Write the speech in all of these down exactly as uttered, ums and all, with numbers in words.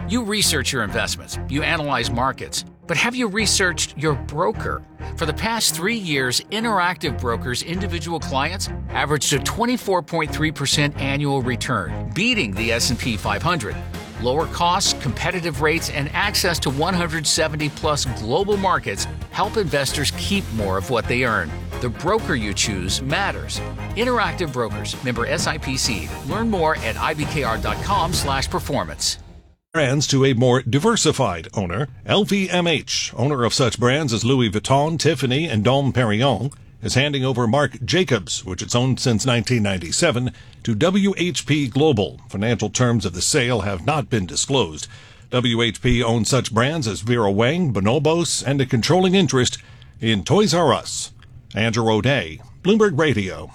You research your investments, you analyze markets, but have you researched your broker? For the past three years, Interactive Brokers' individual clients averaged a twenty-four point three percent annual return, beating the S and P five hundred. Lower costs, competitive rates, and access to one hundred seventy plus global markets help investors keep more of what they earn. The broker you choose matters. Interactive Brokers, member S I P C. Learn more at I B K R dot com slash performance. Brands to a more diversified owner. L V M H, owner of such brands as Louis Vuitton, Tiffany, and Dom Perignon, is handing over Marc Jacobs, which it's owned since nineteen ninety-seven, to W H P Global. Financial terms of the sale have not been disclosed. W H P owns such brands as Vera Wang, Bonobos, and a controlling interest in Toys R Us. Andrew O'Day, Bloomberg Radio.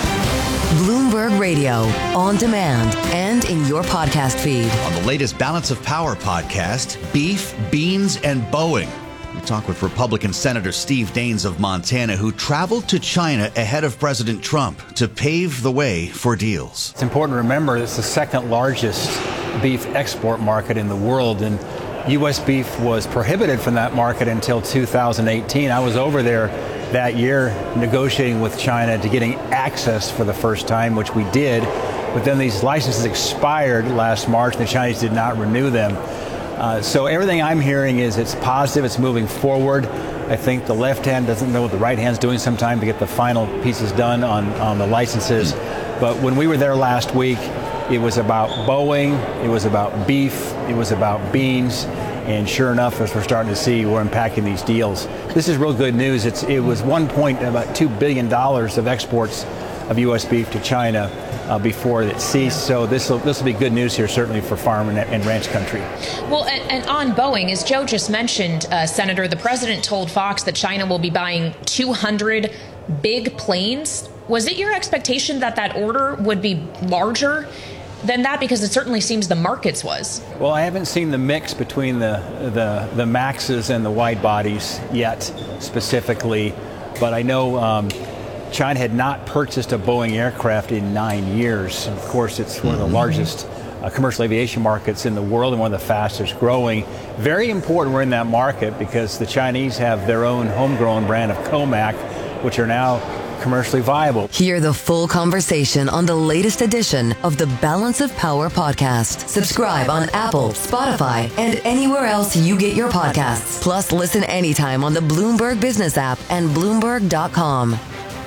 Bloomberg Radio, on demand and in your podcast feed. On the latest Balance of Power podcast, beef, beans, and Boeing. We talk with Republican Senator Steve Daines of Montana, who traveled to China ahead of President Trump to pave the way for deals. It's important to remember it's the second largest beef export market in the world, and U S beef was prohibited from that market until two thousand eighteen. I was over there that year negotiating with China to getting access for the first time, which we did. But then these licenses expired last March, and the Chinese did not renew them. Uh, so everything I'm hearing is it's positive, it's moving forward. I think the left hand doesn't know what the right hand's doing sometimes to get the final pieces done on, on the licenses. But when we were there last week, it was about Boeing, it was about beef, it was about beans. And sure enough, as we're starting to see, we're unpacking these deals. This is real good news. It's, it was one point about two billion dollars of exports of U S beef to China uh, before it ceased. So this will this will be good news here, certainly for farm and, and ranch country. Well, and, and on Boeing, as Joe just mentioned, uh, Senator, the president told Fox that China will be buying two hundred big planes. Was it your expectation that that order would be larger than that? Because it certainly seems the markets was. Well, I haven't seen the mix between the, the, the Maxes and the wide bodies yet specifically, but I know um, China had not purchased a Boeing aircraft in nine years. Of course, it's one of the largest uh, commercial aviation markets in the world and one of the fastest growing. Very important we're in that market because the Chinese have their own homegrown brand of Comac, which are now commercially viable. Hear the full conversation on the latest edition of the Balance of Power podcast. Subscribe on Apple, Spotify, and anywhere else you get your podcasts. Plus, listen anytime on the Bloomberg Business app and Bloomberg dot com.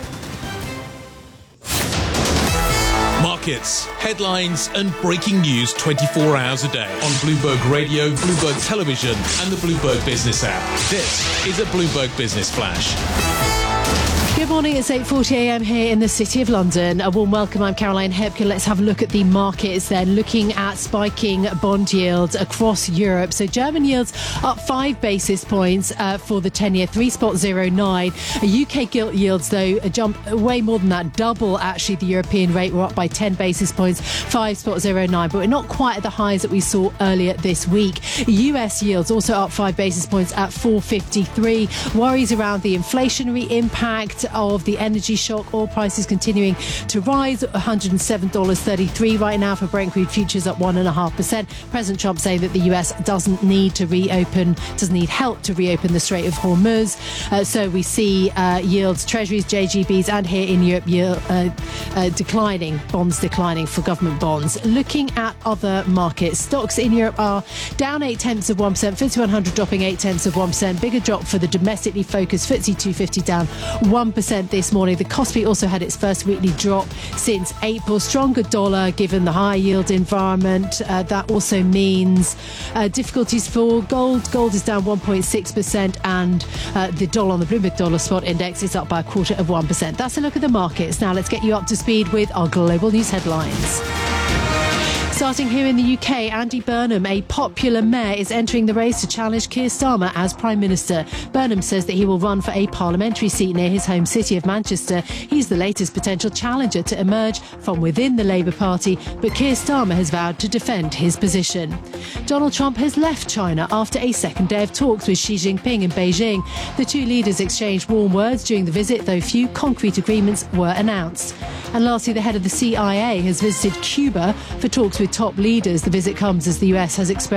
Markets, headlines, and breaking news twenty-four hours a day on Bloomberg Radio, Bloomberg Television, and the Bloomberg Business app. This is a Bloomberg Business Flash. Good morning, it's eight forty a m here in the City of London. A warm welcome, I'm Caroline Hepker. Let's have a look at the markets then, looking at spiking bond yields across Europe. So German yields up five basis points uh, for the ten-year, three point zero nine. U K gilt yields, though, a jump way more than that, double actually the European rate. We're up by ten basis points, five point zero nine, but we're not quite at the highs that we saw earlier this week. U S yields also up five basis points at four fifty-three. Worries around the inflationary impact of the energy shock. Oil prices continuing to rise at one hundred seven dollars and thirty-three cents right now for Brent crude futures, up one point five percent. President Trump saying that the U S doesn't need to reopen, doesn't need help to reopen the Strait of Hormuz. Uh, so we see uh, yields, treasuries, J G Bs, and here in Europe, yield, uh, uh, declining, bonds declining for government bonds. Looking at other markets, stocks in Europe are down eight tenths of one percent, F T S E one hundred dropping eight tenths of one percent. Bigger drop for the domestically focused F T S E two fifty down one percent this morning. The Kospi also had its first weekly drop since April. Stronger dollar given the high yield environment. Uh, that also means uh, difficulties for gold. Gold is down one point six percent and uh, the dollar on the Bloomberg Dollar Spot Index is up by a quarter of one percent. That's a look at the markets. Now let's get you up to speed with our global news headlines. Starting here in the U K, Andy Burnham, a popular mayor, is entering the race to challenge Keir Starmer as Prime Minister. Burnham says that he will run for a parliamentary seat near his home city of Manchester. He's the latest potential challenger to emerge from within the Labour Party, but Keir Starmer has vowed to defend his position. Donald Trump has left China after a second day of talks with Xi Jinping in Beijing. The two leaders exchanged warm words during the visit, though few concrete agreements were announced. And lastly, the head of the C I A has visited Cuba for talks with top leaders. The visit comes as the U S has expressed